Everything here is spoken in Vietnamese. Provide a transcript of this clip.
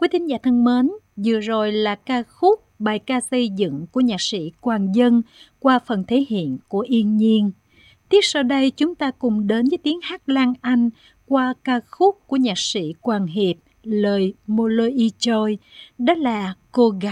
Quý thính giả thân mến, vừa rồi là ca khúc bài ca xây dựng của nhạc sĩ Quang Dân qua phần thể hiện của Yên Nhiên. Tiếp sau đây chúng ta cùng đến với tiếng hát Lan Anh qua ca khúc của nhạc sĩ Quang Hiệp, lời Mô Lô Y Choi, đó là Cô Gái.